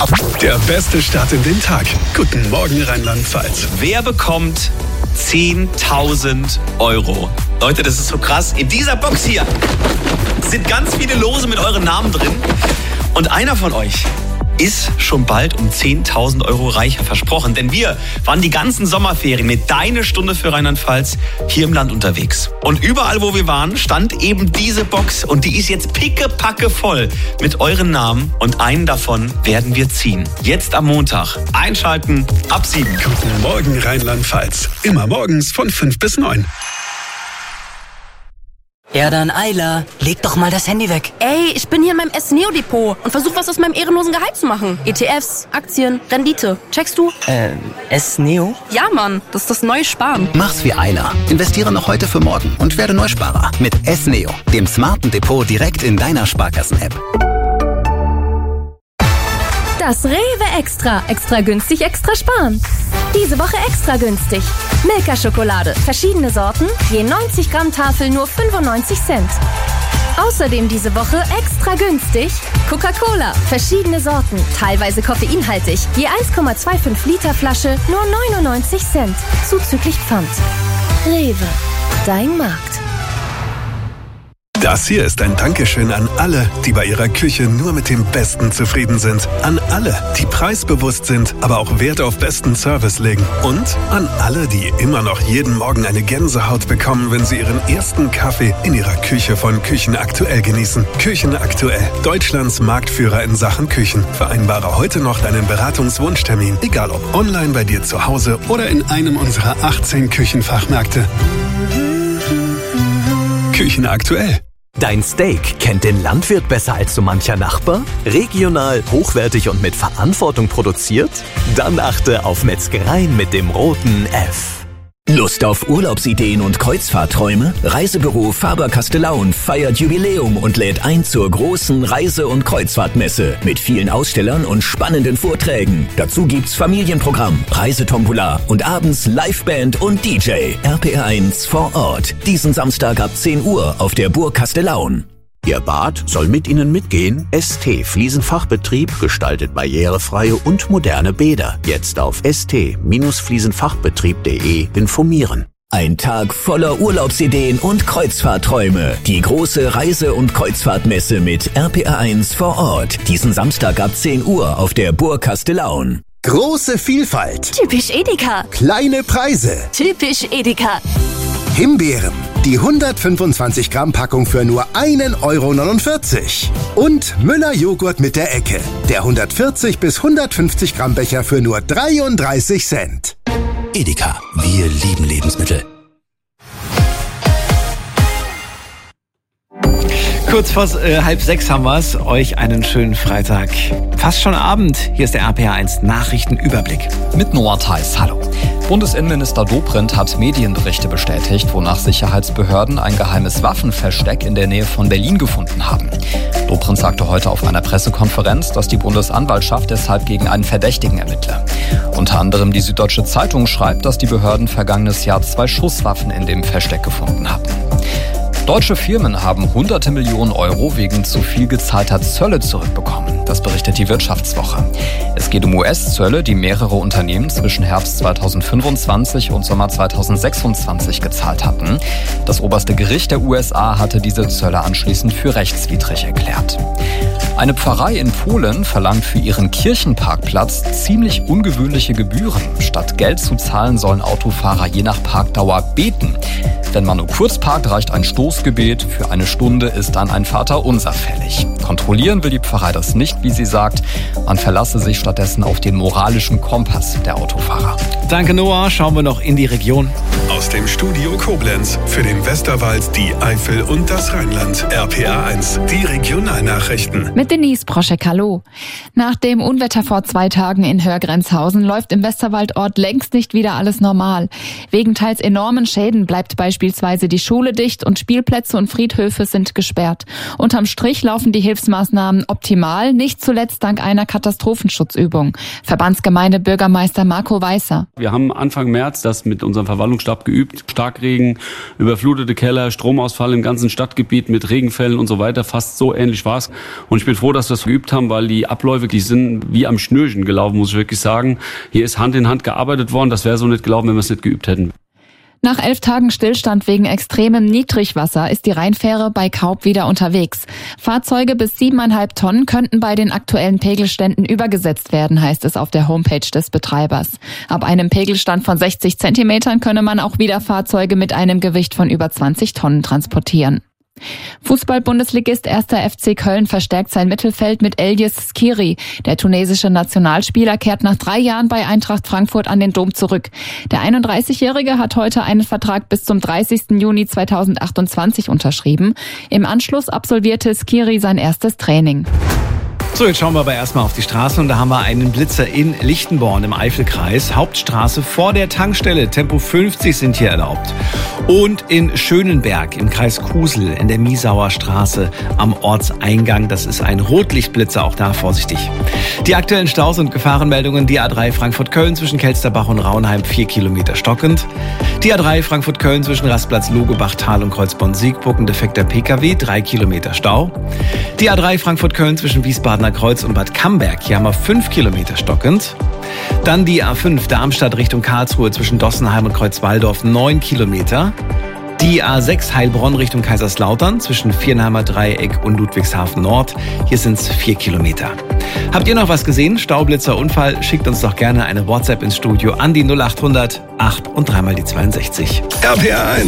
Der beste Start in den Tag. Guten Morgen Rheinland-Pfalz. Wer bekommt 10.000 €? Leute, das ist so krass. In dieser Box hier sind ganz viele Lose mit euren Namen drin. Und einer von euch ist schon bald um 10.000 € reicher versprochen. Denn wir waren die ganzen Sommerferien mit Deine Stunde für Rheinland-Pfalz hier im Land unterwegs. Und überall, wo wir waren, stand eben diese Box. Und die ist jetzt pickepacke voll mit euren Namen. Und einen davon werden wir ziehen. Jetzt am Montag. Einschalten ab 7. Guten Morgen Rheinland-Pfalz. Immer morgens von 5 bis 9. Ja dann, Ayla, leg doch mal das Handy weg. Ey, ich bin hier in meinem S-Neo-Depot und versuche was aus meinem ehrenlosen Gehalt zu machen. ETFs, Aktien, Rendite. Checkst du? S-Neo? Ja, Mann, das ist das neue Sparen. Mach's wie Ayla. Investiere noch heute für morgen und werde Neusparer. Mit S-Neo, dem smarten Depot direkt in deiner Sparkassen-App. Das Rewe Extra. Extra günstig, extra sparen. Diese Woche extra günstig. Milka-Schokolade. Verschiedene Sorten. Je 90 Gramm Tafel nur 95 Cent. Außerdem diese Woche extra günstig. Coca-Cola. Verschiedene Sorten. Teilweise koffeinhaltig. Je 1,25 Liter Flasche nur 99 Cent. Zuzüglich Pfand. Rewe. Dein Markt. Das hier ist ein Dankeschön an alle, die bei ihrer Küche nur mit dem Besten zufrieden sind. An alle, die preisbewusst sind, aber auch Wert auf besten Service legen. Und an alle, die immer noch jeden Morgen eine Gänsehaut bekommen, wenn sie ihren ersten Kaffee in ihrer Küche von Küchenaktuell genießen. Küchenaktuell, Deutschlands Marktführer in Sachen Küchen. Vereinbare heute noch deinen Beratungswunschtermin, egal ob online bei dir zu Hause oder in einem unserer 18 Küchenfachmärkte. Küchenaktuell. Dein Steak kennt den Landwirt besser als so mancher Nachbar? Regional, hochwertig und mit Verantwortung produziert? Dann achte auf Metzgereien mit dem roten F. Lust auf Urlaubsideen und Kreuzfahrtträume? Reisebüro Faber-Castellaun feiert Jubiläum und lädt ein zur großen Reise- und Kreuzfahrtmesse mit vielen Ausstellern und spannenden Vorträgen. Dazu gibt's Familienprogramm, Reisetombola und abends Liveband und DJ. RPR1 vor Ort. Diesen Samstag ab 10 Uhr auf der Burg Castellaun. Ihr Bad soll mit Ihnen mitgehen? ST Fliesenfachbetrieb gestaltet barrierefreie und moderne Bäder. Jetzt auf st-fliesenfachbetrieb.de informieren. Ein Tag voller Urlaubsideen und Kreuzfahrtträume. Die große Reise- und Kreuzfahrtmesse mit RPR1 vor Ort. Diesen Samstag ab 10 Uhr auf der Burg Castellaun. Große Vielfalt. Typisch Edeka. Kleine Preise. Typisch Edeka. Himbeeren. Die 125 Gramm Packung für nur 1,49 €. Und Müller Joghurt mit der Ecke. Der 140 bis 150 Gramm Becher für nur 33 Cent. Edeka. Wir lieben Lebensmittel. Kurz vor 5:30 haben wir es. Euch einen schönen Freitag. Fast schon Abend. Hier ist der RPR1 Nachrichtenüberblick. Mit Noah Theis. Hallo. Bundesinnenminister Dobrindt hat Medienberichte bestätigt, wonach Sicherheitsbehörden ein geheimes Waffenversteck in der Nähe von Berlin gefunden haben. Dobrindt sagte heute auf einer Pressekonferenz, dass die Bundesanwaltschaft deshalb gegen einen Verdächtigen ermittle. Unter anderem die Süddeutsche Zeitung schreibt, dass die Behörden vergangenes Jahr 2 Schusswaffen in dem Versteck gefunden hatten. Deutsche Firmen haben hunderte Millionen € wegen zu viel gezahlter Zölle zurückbekommen. Das berichtet die Wirtschaftswoche. Es geht um US-Zölle, die mehrere Unternehmen zwischen Herbst 2025 und Sommer 2026 gezahlt hatten. Das oberste Gericht der USA hatte diese Zölle anschließend für rechtswidrig erklärt. Eine Pfarrei in Polen verlangt für ihren Kirchenparkplatz ziemlich ungewöhnliche Gebühren. Statt Geld zu zahlen, sollen Autofahrer je nach Parkdauer beten. Wenn man nur kurz parkt, reicht ein Stoßgebet. Für eine Stunde ist dann ein Vaterunser fällig. Kontrollieren will die Pfarrei das nicht, wie sie sagt. Man verlasse sich stattdessen auf den moralischen Kompass der Autofahrer. Danke, Noah. Schauen wir noch in die Region. Aus dem Studio Koblenz für den Westerwald, die Eifel und das Rheinland. RPR1, die Regionalnachrichten. Mit Denise Proschek, hallo. Nach dem Unwetter vor 2 Tagen in Hörgrenzhausen läuft im Westerwaldort längst nicht wieder alles normal. Wegen teils enormen Schäden bleibt beispielsweise die Schule dicht und Spielplätze und Friedhöfe sind gesperrt. Unterm Strich laufen die Hilfsmaßnahmen optimal, nicht zuletzt dank einer Katastrophenschutzübung. Verbandsgemeindebürgermeister Marco Weißer. Wir haben Anfang März das mit unserem Verwaltungsstab geübt. Starkregen, überflutete Keller, Stromausfall im ganzen Stadtgebiet mit Regenfällen und so weiter. Fast so ähnlich war es. Und ich bin froh, dass wir das geübt haben, weil die Abläufe, die sind wie am Schnürchen gelaufen, muss ich wirklich sagen. Hier ist Hand in Hand gearbeitet worden. Das wäre so nicht gelaufen, wenn wir es nicht geübt hätten. Nach 11 Tagen Stillstand wegen extremem Niedrigwasser ist die Rheinfähre bei Kaub wieder unterwegs. Fahrzeuge bis 7,5 Tonnen könnten bei den aktuellen Pegelständen übergesetzt werden, heißt es auf der Homepage des Betreibers. Ab einem Pegelstand von 60 Zentimetern könne man auch wieder Fahrzeuge mit einem Gewicht von über 20 Tonnen transportieren. Fußball-Bundesligist 1. FC Köln verstärkt sein Mittelfeld mit Eljez Skiri. Der tunesische Nationalspieler kehrt nach 3 Jahren bei Eintracht Frankfurt an den Dom zurück. Der 31-Jährige hat heute einen Vertrag bis zum 30. Juni 2028 unterschrieben. Im Anschluss absolvierte Skiri sein erstes Training. So, jetzt schauen wir aber erstmal auf die Straßen und da haben wir einen Blitzer in Lichtenborn im Eifelkreis. Hauptstraße vor der Tankstelle. Tempo 50 sind hier erlaubt. Und in Schönenberg im Kreis Kusel in der Miesauer Straße am Ortseingang. Das ist ein Rotlichtblitzer, auch da vorsichtig. Die aktuellen Staus und Gefahrenmeldungen. Die A3 Frankfurt-Köln zwischen Kelsterbach und Raunheim 4 Kilometer stockend. Die A3 Frankfurt-Köln zwischen Rastplatz Logebachtal und Kreuzborn-Siegburg ein defekter PKW, 3 Kilometer Stau. Die A3 Frankfurt-Köln zwischen Wiesbadener Kreuz und Bad Camberg, hier haben wir 5 Kilometer stockend. Dann die A5 Darmstadt Richtung Karlsruhe zwischen Dossenheim und Kreuzwaldorf 9 Kilometer. Die A6 Heilbronn Richtung Kaiserslautern zwischen Viernheimer Dreieck und Ludwigshafen Nord. Hier sind es 4 Kilometer. Habt ihr noch was gesehen? Staublitzer, Unfall? Schickt uns doch gerne eine WhatsApp ins Studio an die 0800 8 und 3 mal die 62. RPR 1.